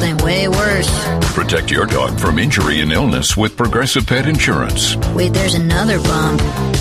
something way worse. Protect your dog from injury and illness with Progressive Pet Insurance. Wait, there's another bump.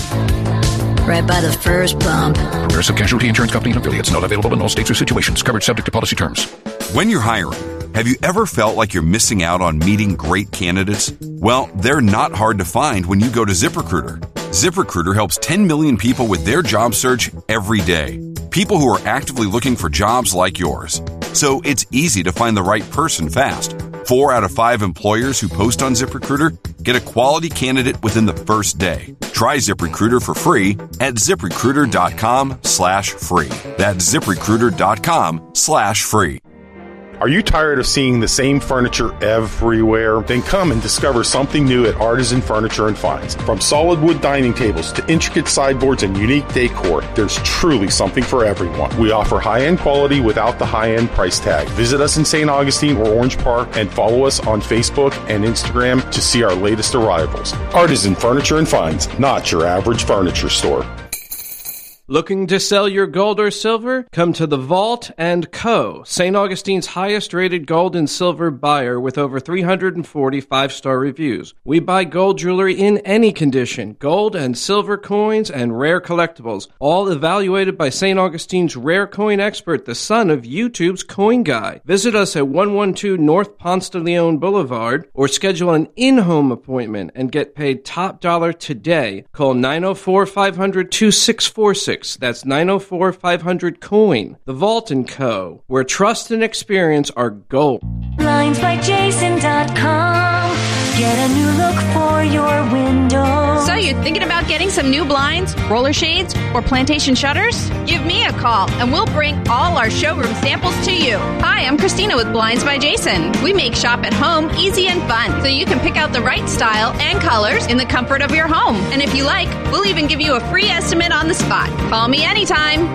Right by the first bump. Progressive Casualty Insurance Company and affiliates. Not available in all states or situations. Coverage subject to policy terms. When you're hiring, have you ever felt like you're missing out on meeting great candidates? Well, they're not hard to find when you go to ZipRecruiter. ZipRecruiter helps 10 million people with their job search every day. People who are actively looking for jobs like yours. So it's easy to find the right person fast. 4 out of 5 employers who post on ZipRecruiter get a quality candidate within the first day. Try ZipRecruiter for free at ZipRecruiter.com/free. That's ZipRecruiter.com/free. Are you tired of seeing the same furniture everywhere? Then come and discover something new at Artisan Furniture and Finds. From solid wood dining tables to intricate sideboards and unique decor, there's truly something for everyone. We offer high-end quality without the high-end price tag. Visit us in St. Augustine or Orange Park and follow us on Facebook and Instagram to see our latest arrivals. Artisan Furniture and Finds, not your average furniture store. Looking to sell your gold or silver? Come to The Vault & Co., St. Augustine's highest-rated gold and silver buyer with over 340 five-star reviews. We buy gold jewelry in any condition, gold and silver coins and rare collectibles, all evaluated by St. Augustine's rare coin expert, the son of YouTube's Coin Guy. Visit us at 112 North Ponce de Leon Boulevard or schedule an in-home appointment and get paid top dollar today. Call 904-500-2646. That's 904-500-COIN. The Vault & Co., where trust and experience are gold. BlindsByJason.com. Get a new look for your window. So you're thinking about getting some new blinds, roller shades, or plantation shutters? Give me a call, and we'll bring all our showroom samples to you. Hi, I'm Christina with Blinds by Jason. We make shop at home easy and fun, so you can pick out the right style and colors in the comfort of your home. And if you like, we'll even give you a free estimate on the spot. Call me anytime,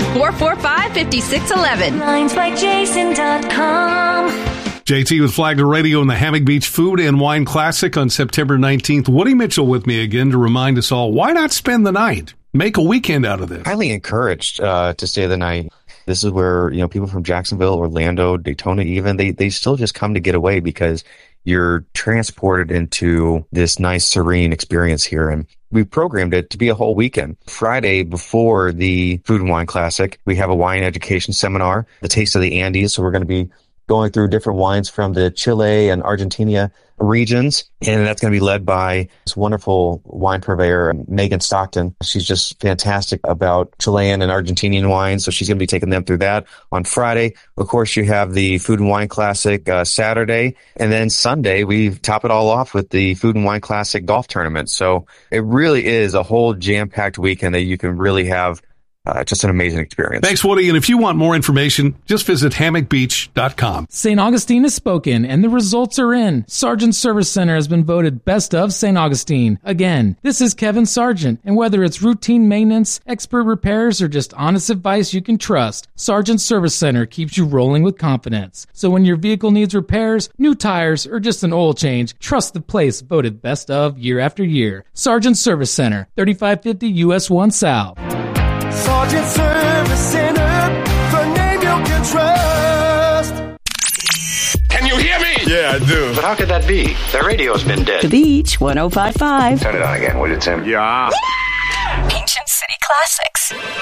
445-5611. BlindsByJason.com. JT with Flagler Radio and the Hammock Beach Food and Wine Classic on September 19th. Woody Mitchell with me again to remind us all, why not spend the night? Make a weekend out of this. Highly encouraged to stay the night. This is where, people from Jacksonville, Orlando, Daytona even, they still just come to get away because you're transported into this nice, serene experience here. And we programmed it to be a whole weekend. Friday, before the Food and Wine Classic, we have a wine education seminar, the Taste of the Andes. So we're going to be going through different wines from the Chile and Argentina regions. And that's going to be led by this wonderful wine purveyor, Megan Stockton. She's just fantastic about Chilean and Argentinian wines. So she's going to be taking them through that on Friday. Of course, you have the Food and Wine Classic Saturday. And then Sunday, we top it all off with the Food and Wine Classic golf tournament. So it really is a whole jam-packed weekend that you can really have just an amazing experience. Thanks, Woody. And if you want more information, just visit hammockbeach.com. St. Augustine has spoken, and the results are in. Sargent Service Center has been voted Best of St. Augustine. Again, this is Kevin Sargent, and whether it's routine maintenance, expert repairs, or just honest advice you can trust, Sargent Service Center keeps you rolling with confidence. So when your vehicle needs repairs, new tires, or just an oil change, trust the place voted Best of year after year. Sargent Service Center, 3550 US 1 South. Sargent Service Center, the name you can trust. Can you hear me? Yeah, I do. But how could that be? The radio's been dead. The Beach 105.5. Turn it on again, will you, Tim? Yeah. Ancient City Classics.